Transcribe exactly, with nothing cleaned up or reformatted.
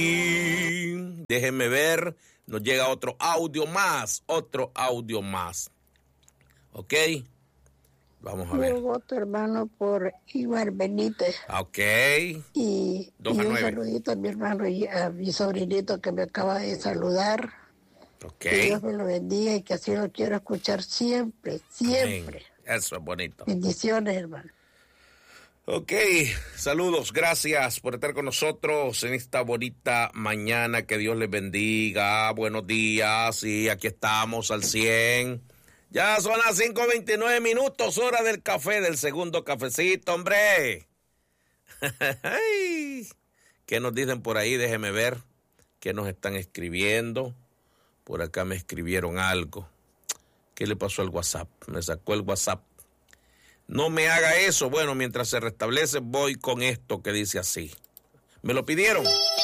Y déjenme ver, nos llega otro audio más, otro audio más. ¿Ok? Vamos a ver. Yo voto, hermano, por Ibar Benítez. Ok. Y, Dos y a un nueve. saludito a mi hermano y a mi sobrinito que me acaba de saludar. Ok. Que Dios me lo bendiga y que así lo quiero escuchar siempre, siempre. Amén. Eso es bonito. Bendiciones, hermano. Ok, saludos, gracias por estar con nosotros en esta bonita mañana, que Dios les bendiga, buenos días, y aquí estamos al cien. Ya son las cinco veintinueve minutos, hora del café, del segundo cafecito, hombre. ¿Qué nos dicen por ahí? Déjeme ver, ¿qué nos están escribiendo? Por acá me escribieron algo. ¿Qué le pasó al WhatsApp? Me sacó el WhatsApp. No me haga eso. Bueno, mientras se restablece, voy con esto que dice así. ¿Me lo pidieron?